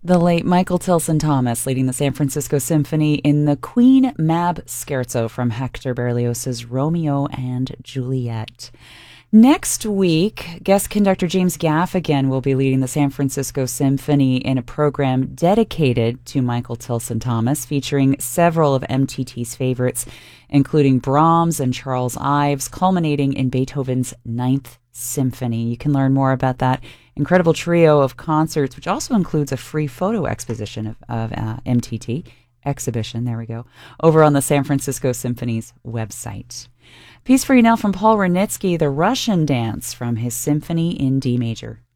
The late Michael Tilson Thomas leading the San Francisco Symphony in the Queen Mab Scherzo from Hector Berlioz's Romeo and Juliet. Next week, guest conductor James Gaffigan will be leading the San Francisco Symphony in a program dedicated to Michael Tilson Thomas, featuring several of MTT's favorites, including Brahms and Charles Ives, culminating in Beethoven's Ninth Symphony. You can learn more about that incredible trio of concerts, which also includes a free photo exposition of MTT exhibition, there we go, over on the San Francisco Symphony's website. Piece for you now from Paul Wranitzky, the Russian Dance from his Symphony in D major.